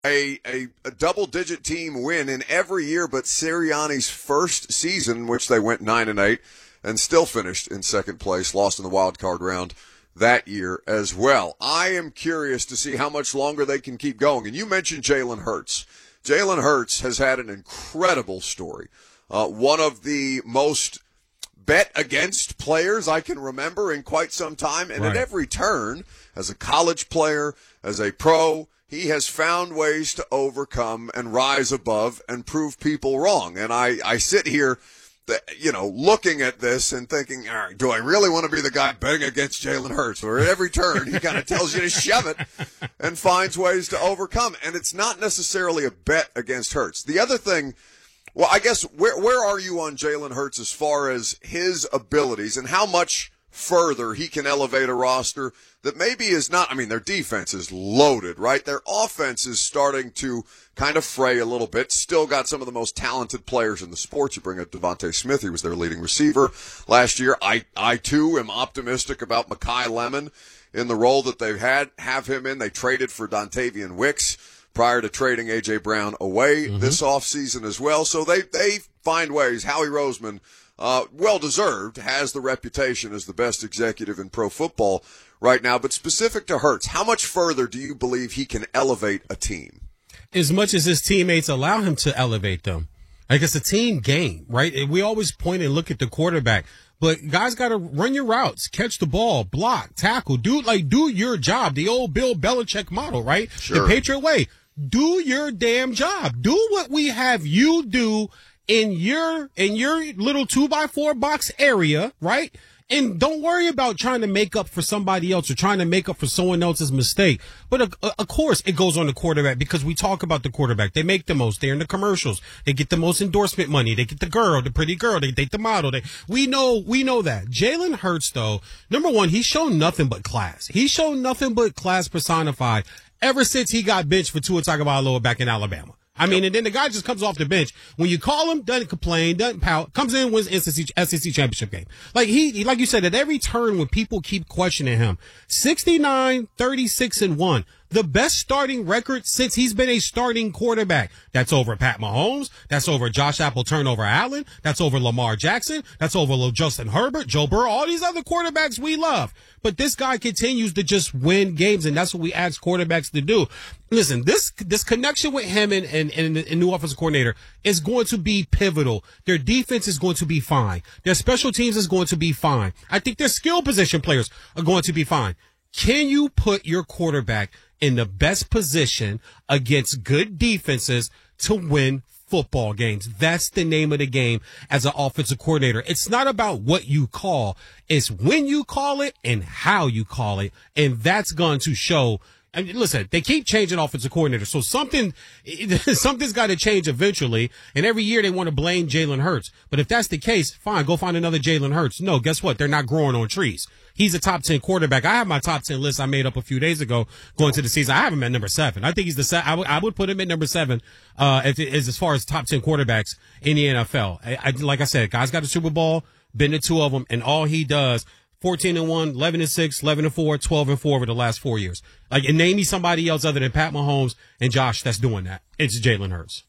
a double-digit team win in every year but Sirianni's first season, which they went 9-8 and still finished in second place, lost in the wild card round that year as well. I am curious to see how much longer they can keep going. And you mentioned Jalen Hurts. Jalen Hurts has had an incredible story. One of the most bet against players I can remember in quite some time. And right. At every turn, as a college player, as a pro, he has found ways to overcome and rise above and prove people wrong. And I sit here, looking at this and thinking, all right, do I really want to be the guy betting against Jalen Hurts? Or at every turn, he kind of tells you to shove it and finds ways to overcome. And it's not necessarily a bet against Hurts. The other thing, well, I guess, where are you on Jalen Hurts as far as his abilities and how much further he can elevate a roster that maybe is not, I mean, their defense is loaded, right? Their offense is starting to kind of fray a little bit. Still got some of the most talented players in the sport. You bring up Devontae Smith. He was their leading receiver last year. I too am optimistic about Mekhi Lemon in the role that they have him in. They traded for Dontavian Wicks prior to trading A.J. Brown away this offseason as well. So they find ways. Howie Roseman, well-deserved, has the reputation as the best executive in pro football right now. But specific to Hurts, how much further do you believe he can elevate a team? As much as his teammates allow him to elevate them. Like, it's a team game, right? We always point and look at the quarterback. But guys got to run your routes, catch the ball, block, tackle, do your job. The old Bill Belichick model, right? Sure. The Patriot way. Do your damn job. Do what we have you do in your little 2x4 box area, right? And don't worry about trying to make up for somebody else or trying to make up for someone else's mistake. But of course it goes on the quarterback because we talk about the quarterback. They make the most. They're in the commercials. They get the most endorsement money. They get the girl, the pretty girl. They date the model. We know that. Jalen Hurts, though, number one, he's shown nothing but class. He's shown nothing but class personified ever since he got benched for Tua Tagovailoa back in Alabama. I mean, and then the guy just comes off the bench. When you call him, doesn't complain, doesn't pout, comes in, wins SEC championship game. Like like you said, at every turn when people keep questioning him, 69, 36-1. The best starting record since he's been a starting quarterback. That's over Pat Mahomes. That's over Josh Apple turnover Allen. That's over Lamar Jackson. That's over Justin Herbert, Joe Burrow, all these other quarterbacks we love. But this guy continues to just win games, and that's what we ask quarterbacks to do. Listen, this connection with him and new offensive coordinator is going to be pivotal. Their defense is going to be fine. Their special teams is going to be fine. I think their skill position players are going to be fine. Can you put your quarterback in the best position against good defenses to win football games? That's the name of the game as an offensive coordinator. It's not about what you call. It's when you call it and how you call it. And that's going to show. I mean, listen, they keep changing offensive coordinators. So something's got to change eventually. And every year they want to blame Jalen Hurts. But if that's the case, fine, go find another Jalen Hurts. No, guess what? They're not growing on trees. He's a top 10 quarterback. I have my top 10 list I made up a few days ago going to the season. I have him at number 7. I think he's I would put him at number 7, as far as top 10 quarterbacks in the NFL. Like I said, guys got a Super Bowl, been to 2 of them, and all he does, 14-1, 11-6, 11-4, 12-4 over the last 4 years. Like, and name me somebody else other than Pat Mahomes and Josh that's doing that. It's Jalen Hurts.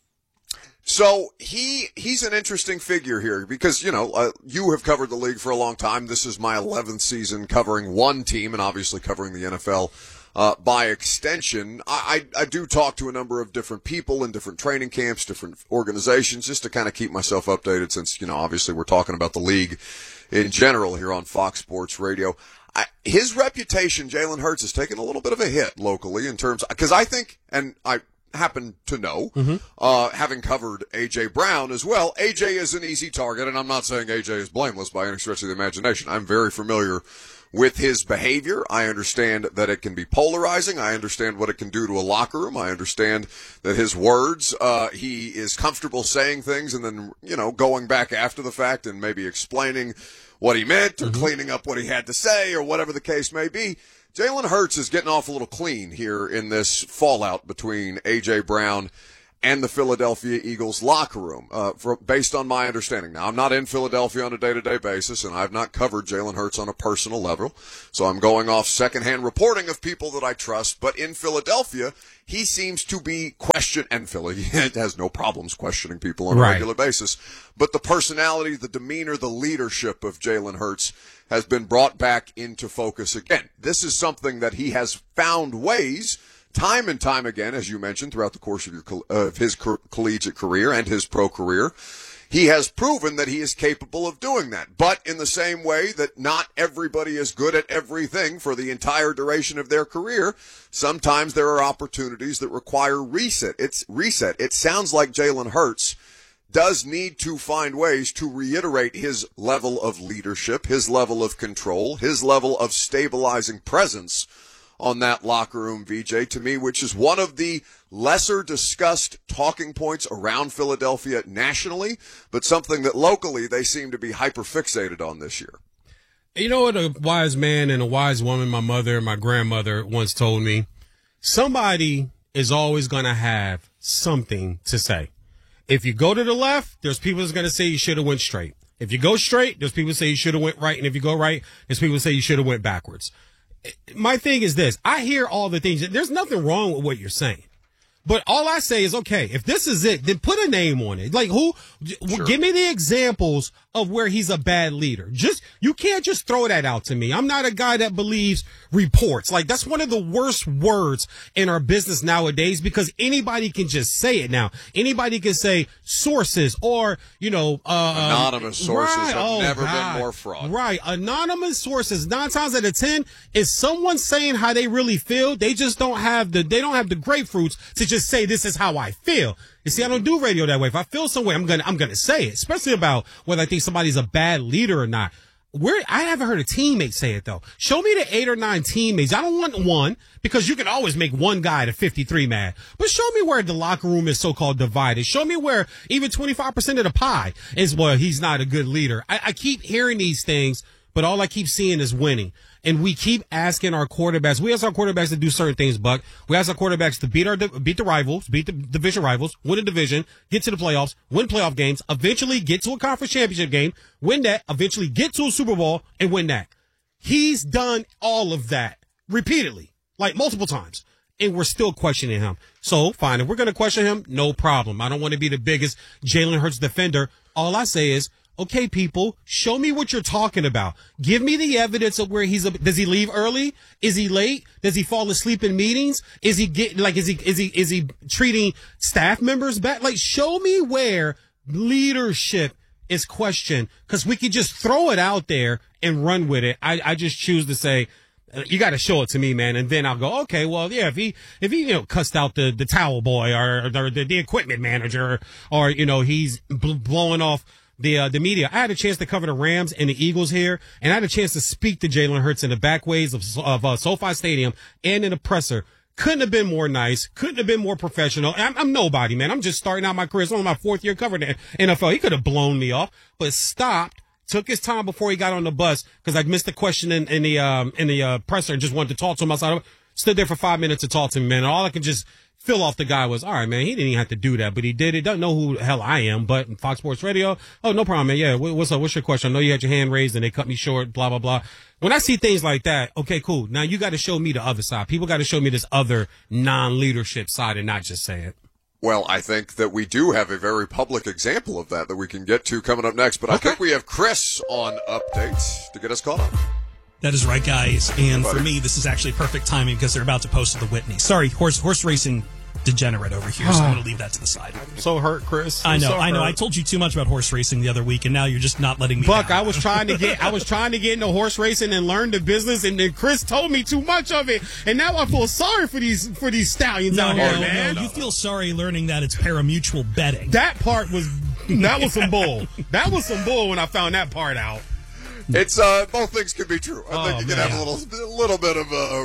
So he's an interesting figure here because, you have covered the league for a long time. This is my 11th season covering one team and obviously covering the NFL by extension. I do talk to a number of different people in different training camps, different organizations, just to kind of keep myself updated since, obviously we're talking about the league in general here on Fox Sports Radio. His reputation, Jalen Hurts, has taken a little bit of a hit locally in terms, because I think, and I happen to know, having covered A.J. Brown as well, A.J. is an easy target, and I'm not saying A.J. is blameless by any stretch of the imagination. I'm very familiar with his behavior. I understand that it can be polarizing. I understand what it can do to a locker room. I understand that his words, he is comfortable saying things and then, going back after the fact and maybe explaining what he meant or cleaning up what he had to say or whatever the case may be. Jalen Hurts is getting off a little clean here in this fallout between A.J. Brown and the Philadelphia Eagles locker room, based on my understanding. Now, I'm not in Philadelphia on a day-to-day basis, and I've not covered Jalen Hurts on a personal level, so I'm going off secondhand reporting of people that I trust. But in Philadelphia, he seems to be questioned, and Philly has no problems questioning people on a regular basis. But the personality, the demeanor, the leadership of Jalen Hurts has been brought back into focus again. This is something that he has found ways time and time again, as you mentioned, throughout the course of his collegiate career and his pro career. He has proven that he is capable of doing that. But in the same way that not everybody is good at everything for the entire duration of their career, sometimes there are opportunities that require reset. It sounds like Jalen Hurts does need to find ways to reiterate his level of leadership, his level of control, his level of stabilizing presence on that locker room, VJ, to me, which is one of the lesser discussed talking points around Philadelphia nationally, but something that locally they seem to be hyper fixated on this year. You know what a wise man and a wise woman, my mother and my grandmother, once told me? Somebody is always going to have something to say. If you go to the left, there's people that's going to say you should have went straight. If you go straight, there's people that say you should have went right. And if you go right, there's people that say you should have went backwards. My thing is this. I hear all the things. There's nothing wrong with what you're saying. But all I say is, okay, if this is it, then put a name on it. Like who? Sure. Give me the examples of where he's a bad leader. You can't just throw that out to me. I'm not a guy that believes reports. Like that's one of the worst words in our business nowadays because anybody can just say it now. Anybody can say sources or, anonymous sources have never been more fraud. Right. Anonymous sources 9 times out of 10 is someone saying how they really feel. They just don't have the grapefruits to just say this is how I feel. You see, I don't do radio that way. If I feel some way, I'm gonna say it, especially about whether I think somebody's a bad leader or not. I haven't heard a teammate say it though. Show me the 8 or 9 teammates. I don't want one because you can always make one guy to 53 mad. But show me where the locker room is so-called divided. Show me where even 25% of the pie is, well, he's not a good leader. I keep hearing these things, but all I keep seeing is winning. And we keep asking our quarterbacks. We ask our quarterbacks to do certain things, Buck. We ask our quarterbacks to beat the rivals, beat the division rivals, win a division, get to the playoffs, win playoff games, eventually get to a conference championship game, win that, eventually get to a Super Bowl and win that. He's done all of that repeatedly, like multiple times. And we're still questioning him. So fine. If we're going to question him, no problem. I don't want to be the biggest Jalen Hurts defender. All I say is, okay, people, show me what you're talking about. Give me the evidence of where does he leave early? Is he late? Does he fall asleep in meetings? Is he is he treating staff members bad? Like, show me where leadership is questioned, because we could just throw it out there and run with it. I just choose to say, you got to show it to me, man. And then I'll go, okay, well, yeah, if he cussed out the towel boy or the equipment manager or, he's blowing off the media. I had a chance to cover the Rams and the Eagles here, and I had a chance to speak to Jalen Hurts in the back ways of SoFi Stadium and in the presser. Couldn't have been more nice. Couldn't have been more professional. I'm nobody, man. I'm just starting out my career. It's only my 4th year covering the NFL. He could have blown me off, but stopped, took his time before he got on the bus because I missed the question in the presser and just wanted to talk to him outside of it. Stood there for 5 minutes to talk to him, man. And all I could just feel off the guy was, all right, man, he didn't even have to do that, but he did it. Doesn't know who the hell I am, but Fox Sports Radio, oh, no problem, man. Yeah, what's up? What's your question? I know you had your hand raised and they cut me short, blah, blah, blah. When I see things like that, okay, cool. Now you got to show me the other side. People got to show me this other non-leadership side and not just say it. Well, I think that we do have a very public example of that we can get to coming up next, but I think we have Chris on updates to get us caught up. That is right, guys. And for me, this is actually perfect timing because they're about to post to the Whitney. Sorry, horse racing degenerate over here, so I'm going to leave that to the side. I'm so hurt, Chris. I know. I told you too much about horse racing the other week, and now you're just not letting me. Buck, down. I was trying to get into horse racing and learn the business, and then Chris told me too much of it, and now I feel sorry for these stallions out here, man. No, you feel sorry learning that it's parimutuel betting. That part was some bull. That was some bull when I found that part out. It's both things could be true. I think you can have a little bit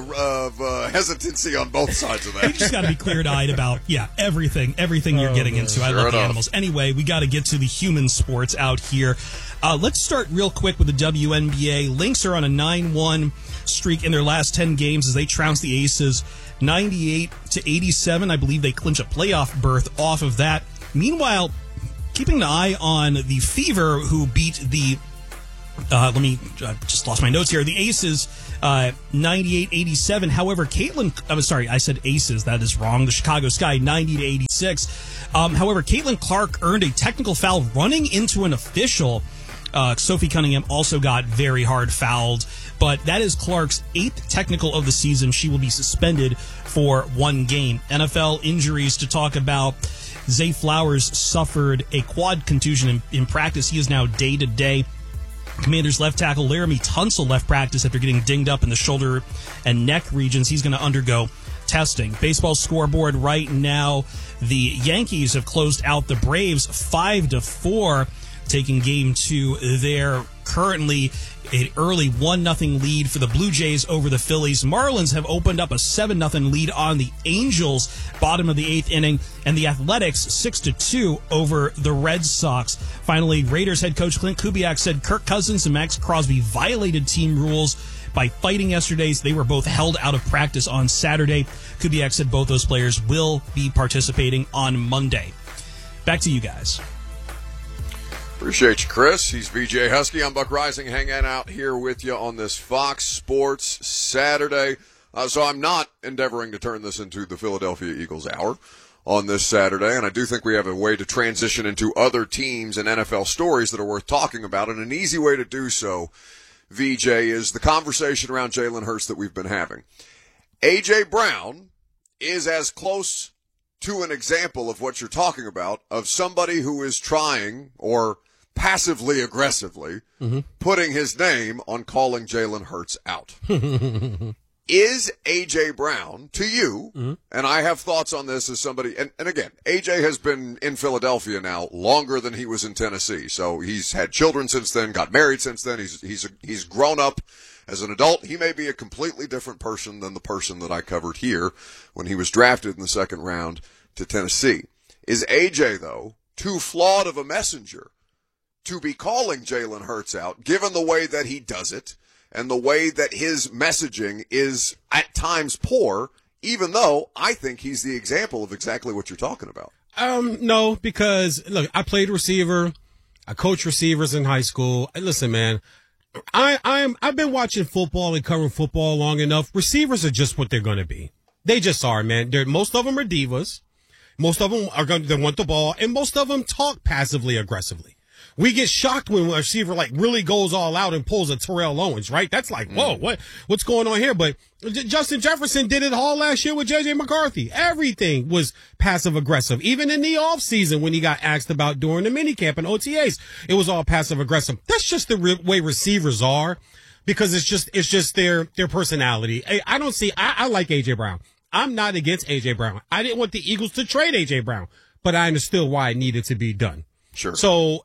of hesitancy on both sides of that. You just got to be clear-eyed about everything you're getting into. I love the animals. Anyway, we got to get to the human sports out here. Let's start real quick with the WNBA. Lynx are on a 9-1 streak in their last 10 games as they trounce the Aces 98-87. I believe they clinch a playoff berth off of that. Meanwhile, keeping an eye on the Fever, who beat the just lost my notes here. The Aces, 98-87. However, I'm sorry, I said Aces. That is wrong. The Chicago Sky, 90-86. However, Caitlin Clark earned a technical foul running into an official. Sophie Cunningham also got very hard fouled, but that is Clark's 8th technical of the season. She will be suspended for 1 game. NFL injuries to talk about. Zay Flowers suffered a quad contusion in practice. He is now day-to-day. Commanders left tackle Laramie Tunsil left practice after getting dinged up in the shoulder and neck regions. He's going to undergo testing. Baseball scoreboard right now. The Yankees have closed out the Braves 5-4, taking game 2 there. Currently, an early 1-0 lead for the Blue Jays over the Phillies. Marlins have opened up a 7-0 lead on the Angels, bottom of the 8th inning, and the Athletics 6-2 over the Red Sox. Finally, Raiders head coach Clint Kubiak said Kirk Cousins and Max Crosby violated team rules by fighting yesterday. They were both held out of practice on Saturday. Kubiak said both those players will be participating on Monday. Back to you guys. Appreciate you, Chris. He's VJ Husky. I'm Buck Rising, hanging out here with you on this Fox Sports Saturday. So I'm not endeavoring to turn this into the Philadelphia Eagles Hour on this Saturday, and I do think we have a way to transition into other teams and NFL stories that are worth talking about, and an easy way to do so, VJ, is the conversation around Jalen Hurts that we've been having. A.J. Brown is as close to an example of what you're talking about, of somebody who is trying, or passively aggressively, putting his name on calling Jalen Hurts out. Is A.J. Brown, to you, and I have thoughts on this as somebody, and again, A.J. has been in Philadelphia now longer than he was in Tennessee, so he's had children since then, got married since then, he's grown up as an adult. He may be a completely different person than the person that I covered here when he was drafted in the 2nd round to Tennessee. Is A.J., though, too flawed of a messenger to be calling Jalen Hurts out, given the way that he does it and the way that his messaging is at times poor, even though I think he's the example of exactly what you're talking about? No, because, look, I played receiver. I coached receivers in high school. Listen, man, I've been watching football and covering football long enough. Receivers are just what they're going to be. They just are, man. Most of them are divas. Most of them are going to want the ball, and most of them talk passively aggressively. We get shocked when a receiver really goes all out and pulls a Terrell Owens, right? That's like, whoa, what's going on here? But Justin Jefferson did it all last year with J.J. McCarthy. Everything was passive aggressive. Even in the offseason when he got asked about during the minicamp and OTAs, it was all passive aggressive. That's just the way receivers are, because it's just their personality. I like A.J. Brown. I'm not against A.J. Brown. I didn't want the Eagles to trade A.J. Brown, but I understood why it needed to be done. Sure. So,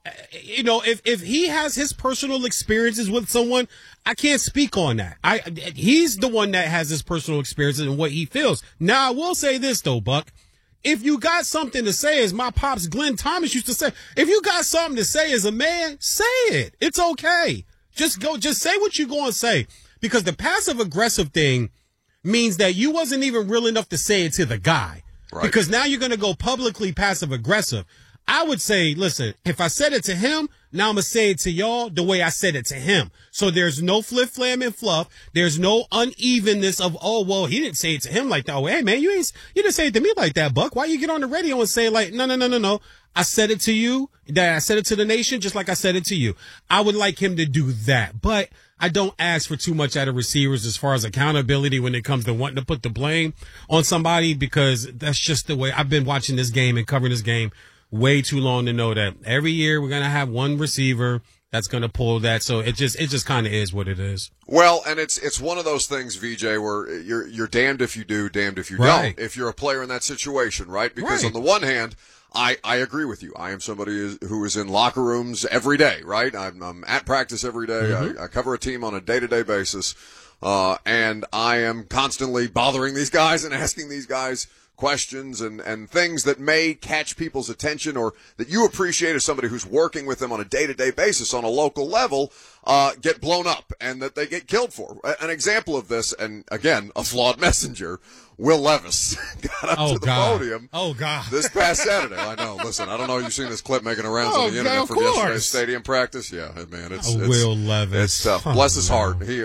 if he has his personal experiences with someone, I can't speak on that. He's the one that has his personal experiences and what he feels. Now, I will say this, though, Buck. If you got something to say, as my pops Glenn Thomas used to say, if you got something to say as a man, say it. It's okay. Just say what you're going to say. Because the passive-aggressive thing means that you wasn't even real enough to say it to the guy. Right. Because now you're going to go publicly passive-aggressive. I would say, listen, if I said it to him, now I'm going to say it to y'all the way I said it to him. So there's no flip-flam and fluff. There's no unevenness of, oh, well, he didn't say it to him like that. Oh, hey, man, you didn't say it to me like that, Buck. Why you get on the radio and say no. I said it to you. I said it to the nation just like I said it to you. I would like him to do that. But I don't ask for too much out of receivers as far as accountability when it comes to wanting to put the blame on somebody, because that's just the way I've been watching this game and covering this game way too long to know that every year we're going to have one receiver that's going to pull that. So it just kind of is what it is. Well, and it's one of those things, VJ, where you're damned if you do, damned if you right. don't, if you're a player in that situation, right? Because on the one hand, I agree with you. I am somebody who is in locker rooms every day, right? I'm at practice every day. Mm-hmm. I cover a team on a day-to-day basis. And I am constantly bothering these guys and asking these guys questions and things that may catch people's attention or that you appreciate as somebody who's working with them on a day-to-day basis on a local level. get blown up and that they get killed for. An example of this, and again, a flawed messenger, Will Levis got up to the podium this past Saturday. I know. Listen, I don't know if you've seen this clip making arounds on the internet from yesterday's stadium practice. Yeah, man, it's Will Levis. It's tough. Bless his heart. He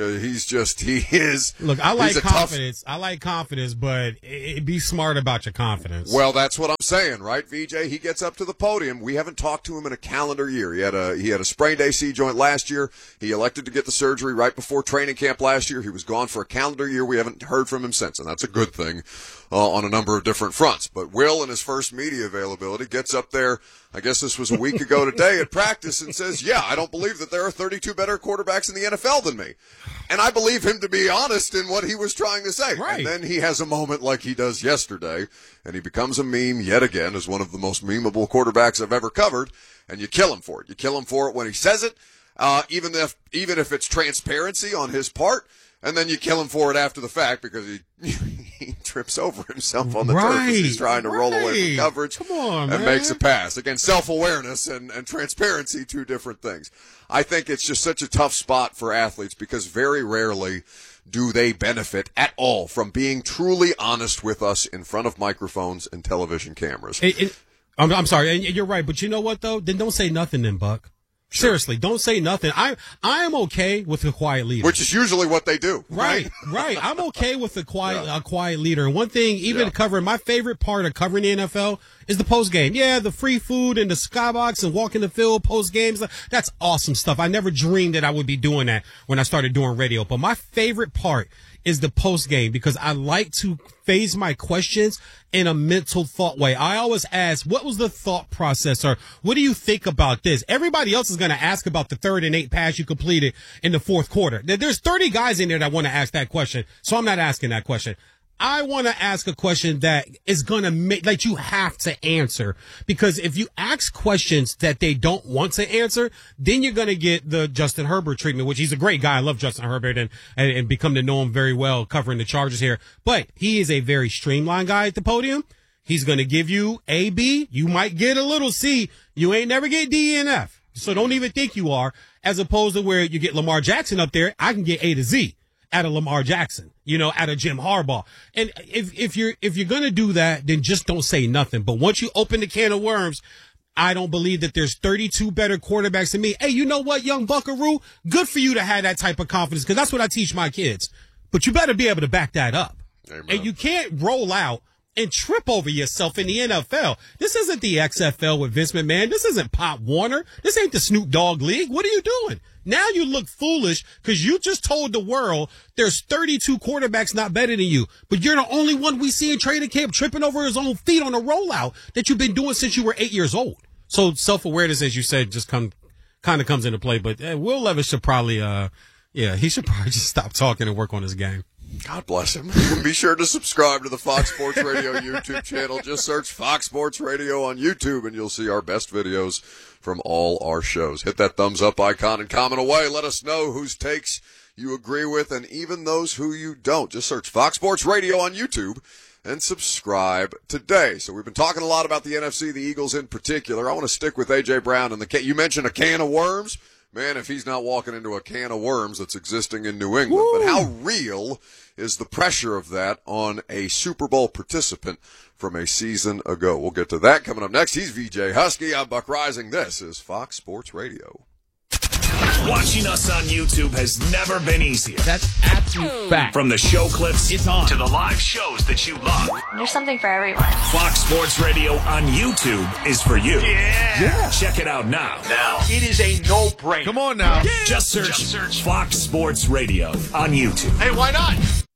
is. Look, I like confidence. I like confidence, but be smart about your confidence. Well, that's what I'm saying, right, VJ? He gets up to the podium. We haven't talked to him in a calendar year. He had a sprained AC joint last year. He elected to get the surgery right before training camp last year. He was gone for a calendar year. We haven't heard from him since, and that's a good thing on a number of different fronts. But Will, in his first media availability, gets up there, I guess this was a week ago today at practice, and says, yeah, I don't believe that there are 32 better quarterbacks in the NFL than me. And I believe him to be honest in what he was trying to say. Right. And then he has a moment like he does yesterday, and he becomes a meme yet again as one of the most memeable quarterbacks I've ever covered, and you kill him for it. You kill him for it when he says it, even if it's transparency on his part. And then you kill him for it after the fact because he trips over himself on the turf as he's trying to roll away from coverage and makes a pass. Again, self-awareness and transparency, two different things. I think it's just such a tough spot for athletes because very rarely do they benefit at all from being truly honest with us in front of microphones and television cameras. I'm sorry, and you're right, but you know what, though? Then don't say nothing then, Buck. Sure. Seriously, don't say nothing. I am okay with a quiet leader, which is usually what they do. Right. I'm okay with a quiet leader. And one thing, even covering my favorite part of covering the NFL is the post game. Yeah, the free food and the skybox and walking the field post games. That's awesome stuff. I never dreamed that I would be doing that when I started doing radio. But my favorite part is the post game because I like to phase my questions in a mental thought way. I always ask, what was the thought process, or what do you think about this? Everybody else is going to ask about the 3rd and 8 pass you completed in the fourth quarter. There's 30 guys in there that want to ask that question, so I'm not asking that question. I want to ask a question that is going to make, that you have to answer. Because if you ask questions that they don't want to answer, then you're going to get the Justin Herbert treatment, which he's a great guy. I love Justin Herbert and become to know him very well covering the Chargers here. But he is a very streamlined guy at the podium. He's going to give you A, B. You might get a little C. You ain't never get D and F. So don't even think you are, as opposed to where you get Lamar Jackson up there. I can get A to Z out of Lamar Jackson, out of Jim Harbaugh. And if you're going to do that, then just don't say nothing. But once you open the can of worms, I don't believe that there's 32 better quarterbacks than me. Hey, you know what, young buckaroo? Good for you to have that type of confidence, because that's what I teach my kids. But you better be able to back that up. Amen. And you can't roll out and trip over yourself in the NFL. This isn't the XFL with Vince McMahon. This isn't Pop Warner. This ain't the Snoop Dogg League. What are you doing? Now you look foolish because you just told the world there's 32 quarterbacks not better than you. But you're the only one we see in training camp tripping over his own feet on a rollout that you've been doing since you were 8 years old. So self-awareness, as you said, just kind of comes into play. But Will Levis should probably, he should probably just stop talking and work on his game. God bless him. Be sure to subscribe to the Fox Sports Radio YouTube channel. Just search Fox Sports Radio on YouTube, and you'll see our best videos from all our shows. Hit that thumbs up icon and comment away. Let us know whose takes you agree with and even those who you don't. Just search Fox Sports Radio on YouTube and subscribe today. So we've been talking a lot about the NFC, the Eagles in particular. I want to stick with A.J. Brown and you mentioned a can of worms. Man, if he's not walking into a can of worms that's existing in New England. Woo! But how real is the pressure of that on a Super Bowl participant from a season ago? We'll get to that coming up next. He's VJ Husky. I'm Buck Rising. This is Fox Sports Radio. Watching us on YouTube has never been easier. That's absolute fact. From the show clips it's on. To the live shows that you love. There's something for everyone. Fox Sports Radio on YouTube is for you. Yeah. Check it out now. It is a no-brainer. Come on now. Yeah. Just search Fox Sports Radio on YouTube. Hey, why not?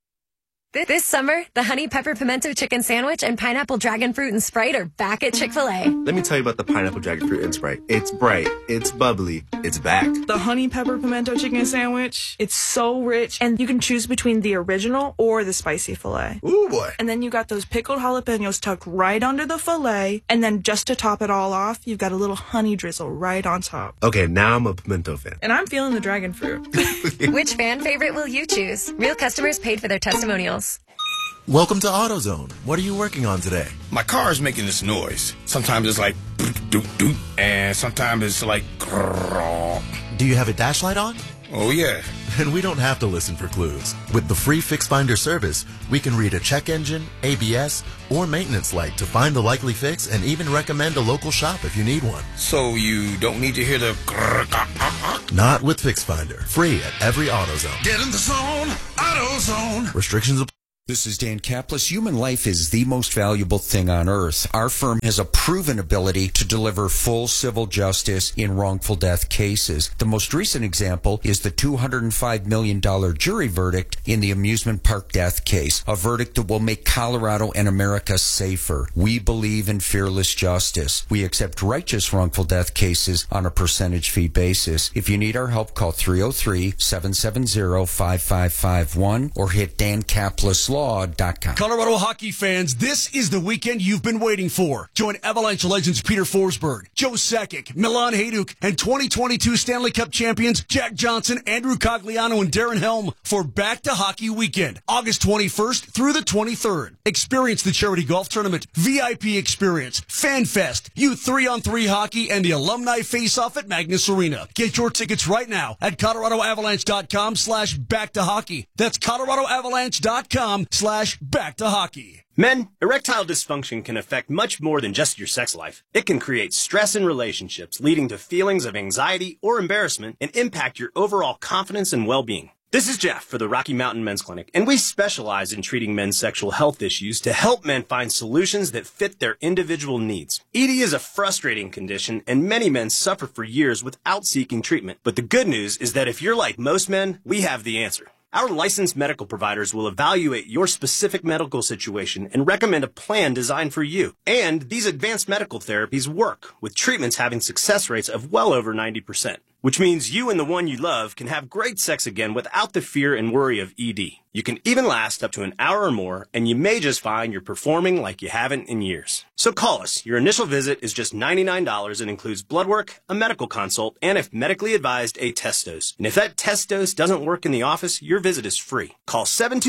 This summer, the Honey Pepper Pimento Chicken Sandwich and Pineapple Dragon Fruit and Sprite are back at Chick-fil-A. Let me tell you about the Pineapple Dragon Fruit and Sprite. It's bright, it's bubbly, it's back. The Honey Pepper Pimento Chicken Sandwich, it's so rich, and you can choose between the original or the spicy filet. Ooh, boy. And then you got those pickled jalapenos tucked right under the filet, and then just to top it all off, you've got a little honey drizzle right on top. Okay, now I'm a pimento fan. And I'm feeling the dragon fruit. Which fan favorite will you choose? Real customers paid for their testimonials. Welcome to AutoZone. What are you working on today? My car is making this noise. Sometimes it's like doot doot, and sometimes it's like grrr. Do you have a dash light on? Oh, yeah. And we don't have to listen for clues. With the free Fix Finder service, we can read a check engine, ABS, or maintenance light to find the likely fix and even recommend a local shop if you need one. So you don't need to hear the... Not with Fix Finder. Free at every AutoZone. Get in the zone, AutoZone. Restrictions apply. This is Dan Kaplis. Human life is the most valuable thing on earth. Our firm has a proven ability to deliver full civil justice in wrongful death cases. The most recent example is the $205 million jury verdict in the amusement park death case, a verdict that will make Colorado and America safer. We believe in fearless justice. We accept righteous wrongful death cases on a percentage fee basis. If you need our help, call 303-770-5551 or hit dankaplis.com. Colorado hockey fans, this is the weekend you've been waiting for. Join Avalanche legends Peter Forsberg, Joe Sakic, Milan Hajduk, and 2022 Stanley Cup champions Jack Johnson, Andrew Cogliano, and Darren Helm for Back to Hockey Weekend, August 21st through the 23rd. Experience the charity golf tournament, VIP experience, Fan Fest, youth 3-on-3 hockey, and the alumni face-off at Magnus Arena. Get your tickets right now at ColoradoAvalanche.com/back-to-hockey. That's ColoradoAvalanche.com/back-to-hockey. Men, erectile dysfunction can affect much more than just your sex life. It can create stress in relationships, leading to feelings of anxiety or embarrassment, and impact your overall confidence and well-being. This is Jeff for the Rocky Mountain Men's Clinic, and we specialize in treating men's sexual health issues to help men find solutions that fit their individual needs. ED is a frustrating condition, and many men suffer for years without seeking treatment. But the good news is that if you're like most men, we have the answer. Our licensed medical providers will evaluate your specific medical situation and recommend a plan designed for you. And these advanced medical therapies work, with treatments having success rates of well over 90%. Which means you and the one you love can have great sex again without the fear and worry of ED. You can even last up to an hour or more, and you may just find you're performing like you haven't in years. So call us. Your initial visit is just $99 and includes blood work, a medical consult, and if medically advised, a test dose. And if that test dose doesn't work in the office, your visit is free. Call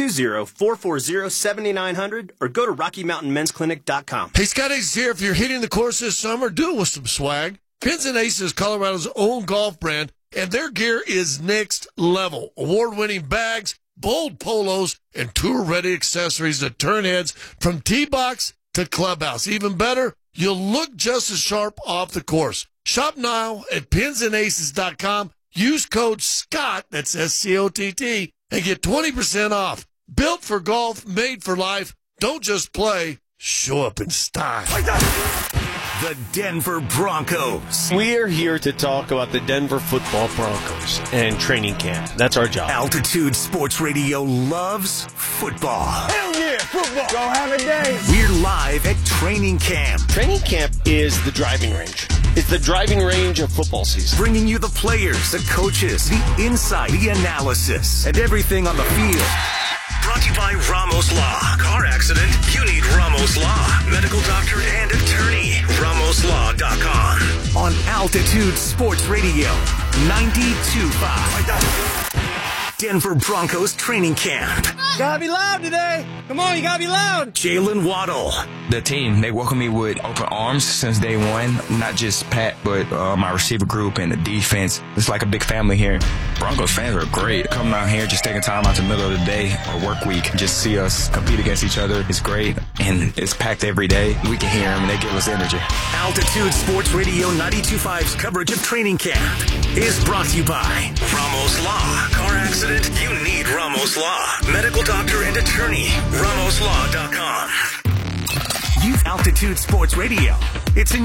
720-440-7900 or go to RockyMountainMen'sClinic.com. Hey, Scott Aces here. If you're hitting the course this summer, do it with some swag. Pins and Aces is Colorado's own golf brand, and their gear is next level. Award-winning bags, bold polos, and tour-ready accessories that turn heads from tee box to clubhouse. Even better, you'll look just as sharp off the course. Shop now at pinsandaces.com. Use code SCOTT, that's SCOTT, and get 20% off. Built for golf, made for life. Don't just play, show up in style. The Denver Broncos. We are here to talk about the Denver Football Broncos and training camp. That's our job. Altitude Sports Radio loves football. Hell yeah, football. Go have a day. We're live at training camp. Training camp is the driving range. It's the driving range of football season. Bringing you the players, the coaches, the insight, the analysis, and everything on the field. Brought to you by Ramos Law. Car accident? You need Ramos Law. Medical doctor and attorney. RamosLaw.com. On Altitude Sports Radio 92.5. Denver Broncos training camp. Gotta be loud today. Come on, you gotta be loud. Jalen Waddle. The team, they welcome me with open arms since day one. Not just Pat, but my receiver group and the defense. It's like a big family here. Broncos fans are great. Coming out here, just taking time out the middle of the day or work week. Just see us compete against each other. It's great. And it's packed every day. We can hear them and they give us energy. Altitude Sports Radio 92.5's coverage of training camp is brought to you by Ramos Law. Car accident? You need Ramos Law. Medical doctor and attorney. RamosLaw.com. Youth Altitude Sports Radio. It's in